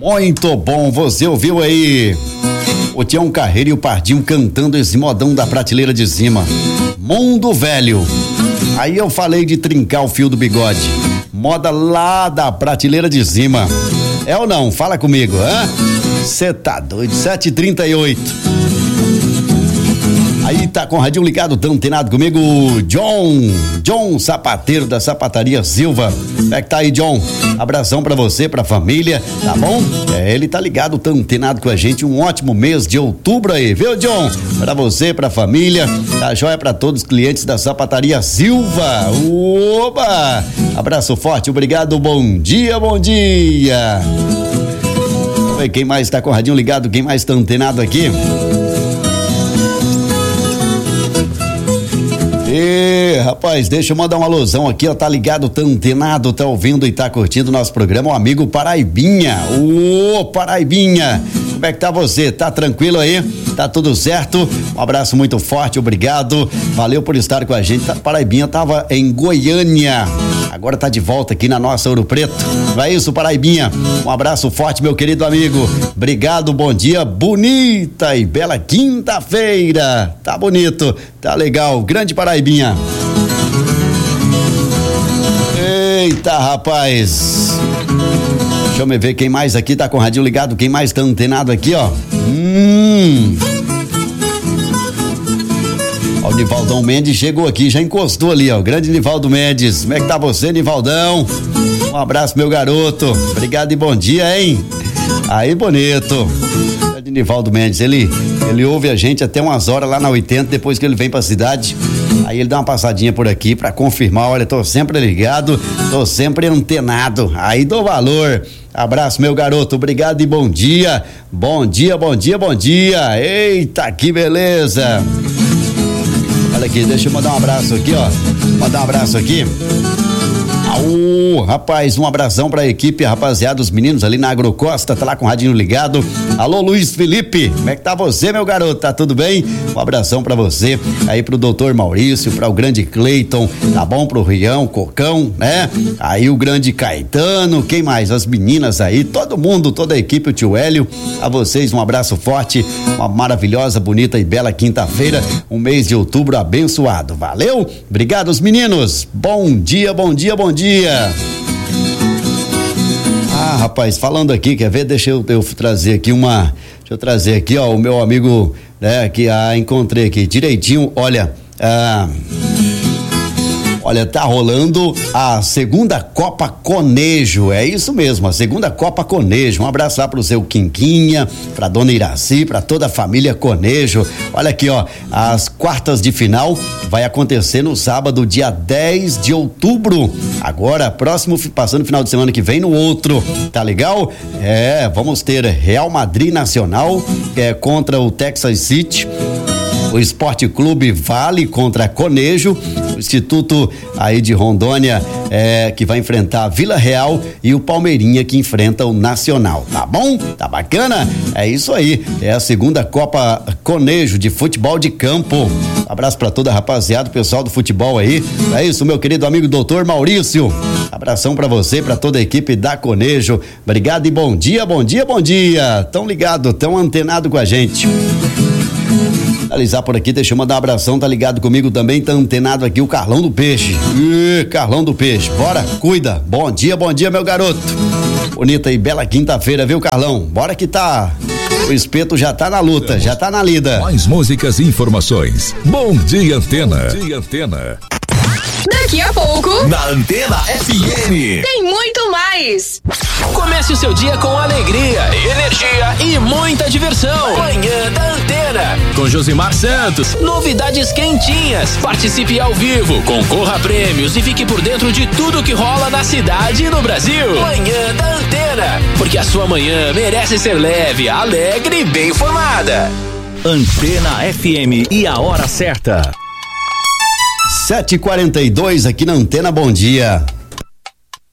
Muito bom, você ouviu aí o Tião Carreiro e o Pardinho cantando esse modão da prateleira de cima, Mundo Velho. Aí eu falei de trincar o fio do bigode, moda lá da prateleira de cima. É ou não? Fala comigo, hã? Cê tá doido, 7h38. Aí tá com o radinho ligado, tá antenado comigo, John Sapateiro da Sapataria Silva. Como é que tá aí, John? Abração pra você, pra família, tá bom? Ele tá ligado, tá antenado com a gente. Um ótimo mês de outubro aí, viu, John? Pra você, pra família, tá joia pra todos os clientes da Sapataria Silva. Oba! Abraço forte, obrigado, bom dia, bom dia. Vamos ver quem mais tá com o radinho ligado, quem mais tá antenado aqui. Rapaz, deixa eu mandar uma alusão aqui, ó, tá ligado, tá antenado, tá ouvindo e tá curtindo o nosso programa, o amigo Paraibinha. Ô, Paraibinha, como é que tá você? Tá tranquilo aí? Tá tudo certo? Um abraço muito forte, obrigado, valeu por estar com a gente. Paraibinha tava em Goiânia, agora tá de volta aqui na nossa Ouro Preto. Não é isso, Paraibinha? Um abraço forte, meu querido amigo. Obrigado, bom dia, bonita e bela quinta-feira. Tá bonito, tá legal. Grande Paraibinha. Eita, rapaz. Deixa eu me ver quem mais aqui tá com o radinho ligado, quem mais tá antenado aqui, ó. Ó, o Nivaldão Mendes chegou aqui, já encostou ali, ó. Grande Nivaldo Mendes. Como é que tá você, Nivaldão? Um abraço, meu garoto. Obrigado e bom dia, hein? Aí, bonito. Grande Nivaldo Mendes, ele ouve a gente até umas horas lá na 80, depois que ele vem pra cidade. Aí ele dá uma passadinha por aqui pra confirmar, olha, tô sempre ligado, tô sempre antenado. Aí dou valor. Abraço, meu garoto, obrigado e bom dia. Bom dia, bom dia, bom dia. Eita, que beleza. Olha aqui, deixa eu mandar um abraço aqui, ó. Mandar um abraço aqui. Rapaz, um abração pra equipe, rapaziada, os meninos ali na Agrocosta, tá lá com o radinho ligado. Alô, Luiz Felipe, como é que tá você, meu garoto? Tá tudo bem? Um abração pra você, aí pro doutor Maurício, pra o grande Cleiton, tá bom? Pro Rião, Cocão, né? Aí o grande Caetano, quem mais? As meninas aí, todo mundo, toda a equipe, o tio Hélio, a vocês um abraço forte, uma maravilhosa, bonita e bela quinta-feira, um mês de outubro abençoado, valeu? Obrigado, os meninos, bom dia, bom dia, bom dia. Rapaz, falando aqui, quer ver? Deixa eu trazer aqui ó, o meu amigo, né, que encontrei aqui direitinho, olha, tá rolando a segunda Copa Conejo, é isso mesmo, a segunda Copa Conejo. Um abraço lá pro seu Quinquinha, pra dona Iraci, pra toda a família Conejo. Olha aqui, ó, as quartas de final vai acontecer no sábado, dia 10 de outubro. Agora, próximo, passando o final de semana que vem no outro, tá legal? Vamos ter Real Madrid Nacional, contra o Texas City. O Esporte Clube Vale contra Conejo, o Instituto aí de Rondônia que vai enfrentar a Vila Real e o Palmeirinha que enfrenta o Nacional, tá bom? Tá bacana? É isso aí, é a segunda Copa Conejo de futebol de campo. Um abraço pra toda a rapaziada, o pessoal do futebol aí. É isso, meu querido amigo doutor Maurício. Abração pra você, pra toda a equipe da Conejo. Obrigado e bom dia, bom dia, bom dia. Tão ligado, tão antenado com a gente. Finalizar por aqui, deixa eu mandar um abração, tá ligado comigo também, tá antenado aqui o Carlão do Peixe. Carlão do Peixe, bora, cuida. Bom dia, meu garoto. Bonita e bela quinta-feira, viu, Carlão? Bora que o espeto já tá na luta, já tá na lida. Mais músicas e informações. Bom dia, Antena. Bom dia, Antena. Daqui a pouco, na Antena FM, tem muito mais. Comece o seu dia com alegria, energia e muita diversão. Manhã da Antena, com Josimar Santos. Novidades quentinhas. Participe ao vivo, concorra a prêmios e fique por dentro de tudo que rola na cidade e no Brasil. Manhã da Antena, porque a sua manhã merece ser leve, alegre e bem informada. Antena FM e a hora certa. 7h42 aqui na Antena, bom dia.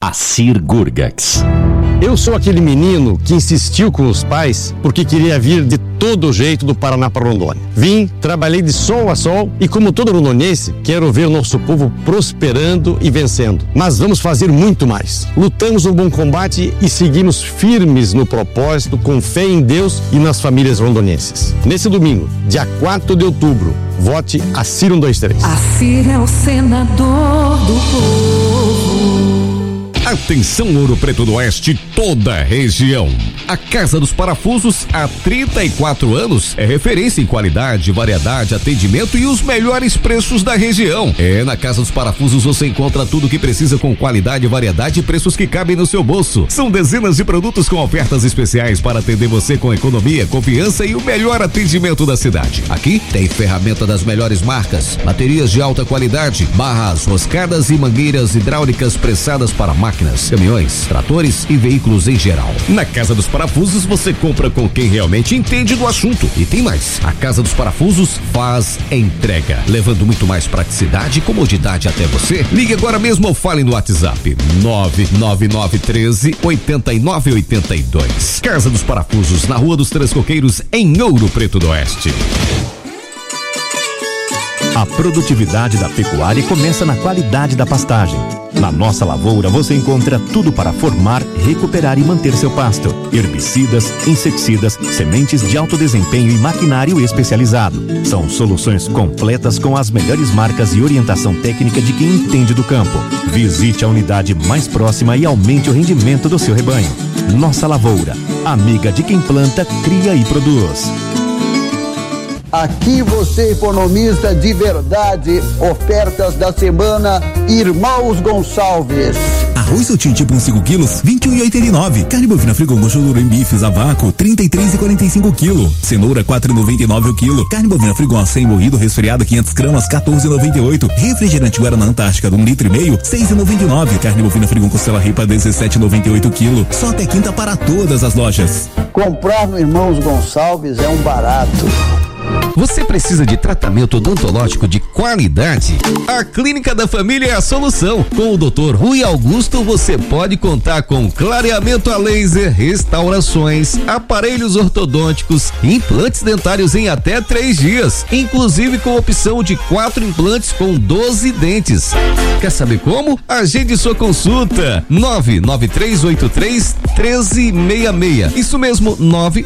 Acir Gurgax. Eu sou aquele menino que insistiu com os pais porque queria vir de todo jeito do Paraná para Rondônia. Vim, trabalhei de sol a sol e, como todo rondoniense, quero ver nosso povo prosperando e vencendo. Mas vamos fazer muito mais. Lutamos um bom combate e seguimos firmes no propósito, com fé em Deus e nas famílias rondonienses. Nesse domingo, dia 4 de outubro, vote Acir 123. Acir é o senador do povo. Atenção, Ouro Preto do Oeste, toda a região. A Casa dos Parafusos, há 34 anos, é referência em qualidade, variedade, atendimento e os melhores preços da região. Na Casa dos Parafusos você encontra tudo o que precisa com qualidade, variedade e preços que cabem no seu bolso. São dezenas de produtos com ofertas especiais para atender você com economia, confiança e o melhor atendimento da cidade. Aqui tem ferramenta das melhores marcas, baterias de alta qualidade, barras, roscadas e mangueiras hidráulicas pressadas para máquinas, caminhões, tratores e veículos em geral. Na Casa dos Parafusos você compra com quem realmente entende do assunto. E tem mais, a Casa dos Parafusos faz entrega, levando muito mais praticidade e comodidade até você. Ligue agora mesmo ou fale no WhatsApp 99913-8982. Casa dos Parafusos, na Rua dos Três Coqueiros, em Ouro Preto do Oeste. A produtividade da pecuária começa na qualidade da pastagem. Na Nossa Lavoura você encontra tudo para formar, recuperar e manter seu pasto. Herbicidas, inseticidas, sementes de alto desempenho e maquinário especializado. São soluções completas com as melhores marcas e orientação técnica de quem entende do campo. Visite a unidade mais próxima e aumente o rendimento do seu rebanho. Nossa Lavoura, amiga de quem planta, cria e produz. Aqui você economiza de verdade. Ofertas da semana Irmãos Gonçalves. Arroz Sotim tipo 5 quilos, 21,89. Carne bovina frigongo choruro em bifes a vácuo, 33,45 kg. Cenoura 4,99 o quilo. Carne bovina frigon sem moído resfriado 500 gramas, 14,98. Refrigerante Guaraná Antártica de 1,5 litro, 6,99. Carne bovina frigon costela ripa 17,98 kg. Só até quinta para todas as lojas. Comprar no Irmãos Gonçalves é um barato. Você precisa de tratamento odontológico de qualidade? A Clínica da Família é a solução. Com o Dr. Rui Augusto você pode contar com clareamento a laser, restaurações, aparelhos ortodônticos, implantes dentários em até 3 dias, inclusive com opção de 4 implantes com 12 dentes. Quer saber como? Agende sua consulta. 99383-1366. Isso mesmo,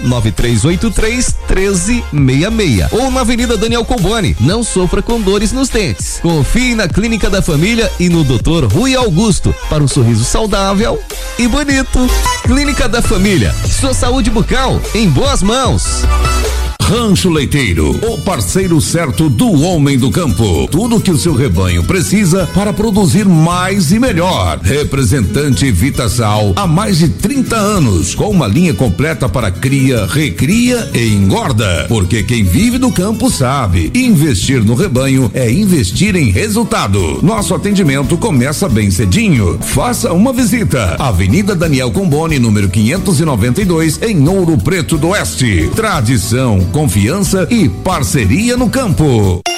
99383-1366. Ou na Avenida Daniel Comboni. Não sofra com dores nos dentes. Confie na Clínica da Família e no Dr. Rui Augusto para um sorriso saudável e bonito. Clínica da Família, sua saúde bucal em boas mãos. Rancho Leiteiro, o parceiro certo do homem do campo. Tudo que o seu rebanho precisa para produzir mais e melhor. Representante Vitasal há mais de 30 anos, com uma linha completa para cria, recria e engorda. Porque quem vive do campo sabe, investir no rebanho é investir em resultado. Nosso atendimento começa bem cedinho. Faça uma visita. Avenida Daniel Comboni, número 592, em Ouro Preto do Oeste. Tradição, confiança e parceria no campo.